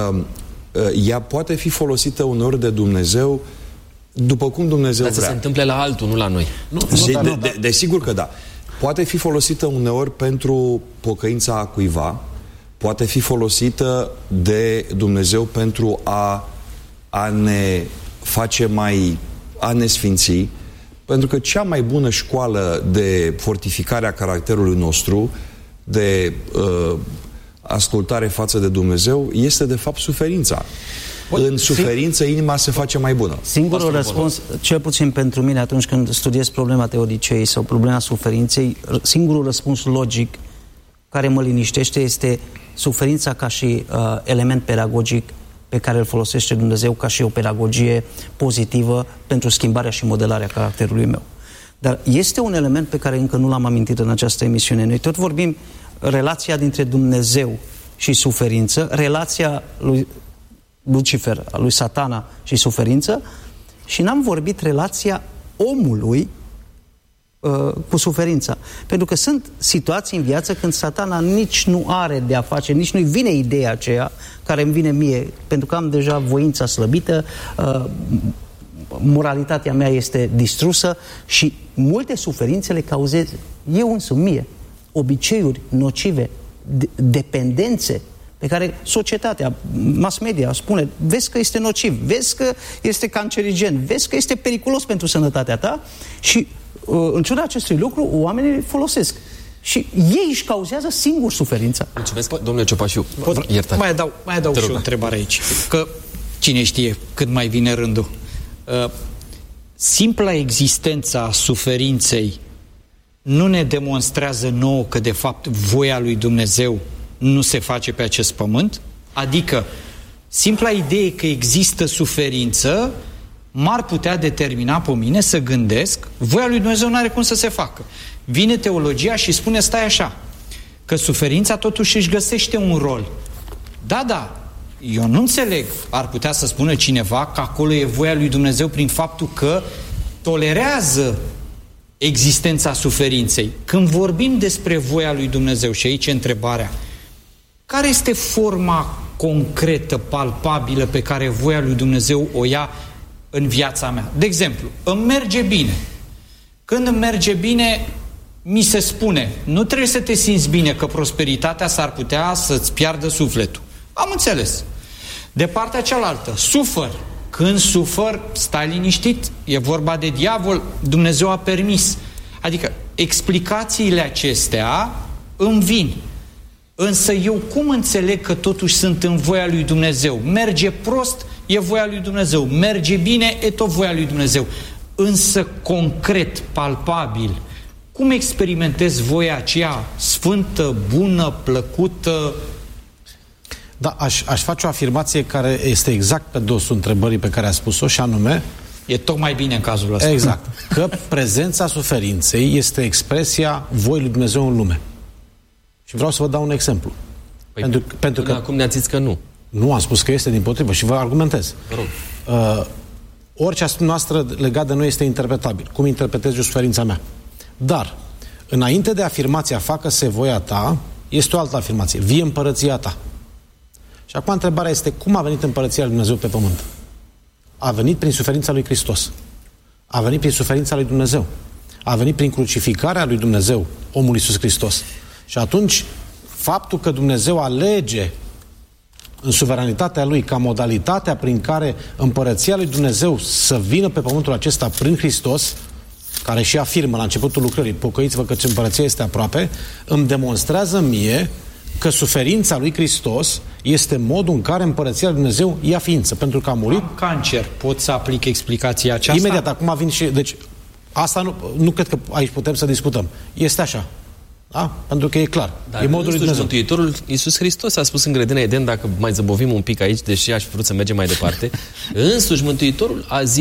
ea poate fi folosită uneori de Dumnezeu după cum Dumnezeu vrea. Dar să se întâmple la altul, nu la noi. Desigur că da. Poate fi folosită uneori pentru pocăința a cuiva, poate fi folosită de Dumnezeu pentru a ne face a ne sfinți, pentru că cea mai bună școală de fortificare a caracterului nostru, de ascultare față de Dumnezeu, este de fapt suferința. În suferință inima se face mai bună. Singurul răspuns, cel puțin pentru mine atunci când studiez problema teodicei sau problema suferinței, singurul răspuns logic care mă liniștește este suferința ca și element pedagogic pe care îl folosește Dumnezeu ca și o pedagogie pozitivă pentru schimbarea și modelarea caracterului meu. Dar este un element pe care încă nu l-am amintit în această emisiune. Noi tot vorbim relația dintre Dumnezeu și suferință, relația lui Lucifer, a lui Satana și suferință, și n-am vorbit relația omului cu suferința. Pentru că sunt situații în viață când Satana nici nu are de a face, nici nu-i vine ideea aceea care îmi vine mie, pentru că am deja voința slăbită, moralitatea mea este distrusă și multe suferințe le cauzez eu însumi mie. Obiceiuri nocive, dependențe pe care societatea, mass media spune, vezi că este nociv, vezi că este cancerigen, vezi că este periculos pentru sănătatea ta și în ciuda acestui lucru oamenii îl folosesc. Și ei își cauzează singur suferința. Mulțumesc, domnule Ciopașiu. Mai adaug și o întrebare aici. Că cine știe când mai vine rândul. Simpla existența suferinței nu ne demonstrează nouă că de fapt voia lui Dumnezeu nu se face pe acest pământ? Adică simpla idee că există suferință m-ar putea determina pe mine să gândesc voia lui Dumnezeu nu are cum să se facă. Vine teologia și spune stai așa, că suferința totuși își găsește un rol. Da, eu nu înțeleg, ar putea să spună cineva că acolo e voia lui Dumnezeu prin faptul că tolerează existența suferinței. Când vorbim despre voia lui Dumnezeu, și aici e întrebarea, care este forma concretă, palpabilă pe care voia lui Dumnezeu o ia în viața mea? De exemplu, îmi merge bine. Când îmi merge bine, mi se spune, nu trebuie să te simți bine, că prosperitatea s-ar putea să-ți piardă sufletul. Am înțeles. De partea cealaltă, sufăr. Când sufăr, stai liniștit, e vorba de diavol, Dumnezeu a permis. Adică explicațiile acestea îmi vin. Însă eu cum înțeleg că totuși sunt în voia lui Dumnezeu? Merge prost, e voia lui Dumnezeu. Merge bine, e tot voia lui Dumnezeu. Însă concret, palpabil, cum experimentez voia aceea sfântă, bună, plăcută? Da, aș face o afirmație care este exact pe dosul întrebării pe care a spus-o, și anume... E tocmai bine în cazul ăsta. Exact. Că prezența suferinței este expresia voii lui Dumnezeu în lume. Și vreau să vă dau un exemplu. Pentru că acum ne-ați zis că nu. Nu am spus că este, dimpotrivă, și vă argumentez. Orice noastră legat de noi este interpretabil. Cum interpretez eu suferința mea? Dar, înainte de afirmația facă-se voia ta, este o altă afirmație. Vie împărăția ta. Și acum întrebarea este, cum a venit împărăția lui Dumnezeu pe pământ? A venit prin suferința lui Hristos. A venit prin suferința lui Dumnezeu. A venit prin crucificarea lui Dumnezeu, omul Iisus Hristos. Și atunci, faptul că Dumnezeu alege în suveranitatea Lui ca modalitatea prin care împărăția lui Dumnezeu să vină pe pământul acesta prin Hristos, care și afirmă la începutul lucrării, pocăiți-vă că împărăția este aproape, îmi demonstrează mie că suferința lui Hristos este modul în care împărăția lui Dumnezeu ia ființă, pentru că a murit. Am cancer, pot să aplic explicația aceasta? Imediat, acum vin și... Deci, asta nu cred că aici putem să discutăm. Este așa. Da? Pentru că e clar. Dar e modul lui Dumnezeu. Mântuitorul Iisus Hristos a spus în grădina Eden, dacă mai zăbovim un pic aici, deși aș vrut să mergem mai departe, însuși Mântuitorul a zis